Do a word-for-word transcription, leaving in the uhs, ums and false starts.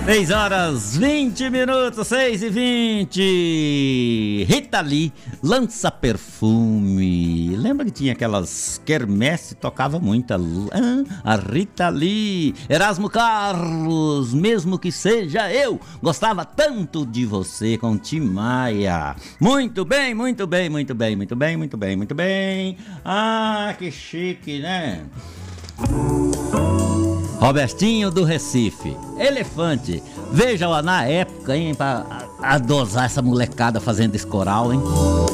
seis horas, vinte minutos, seis e vinte. Rita Lee, lança perfume. Lembra que tinha aquelas quermesse, tocava muito a, a Rita Lee. Erasmo Carlos, mesmo que seja eu, gostava tanto de você, com Tim Maia. Muito bem, muito bem, muito bem, muito bem, muito bem, muito bem. Ah, que chique, né? Robertinho do Recife, Elefante. Veja lá na época, hein, pra a, a dosar essa molecada fazendo esse coral, hein?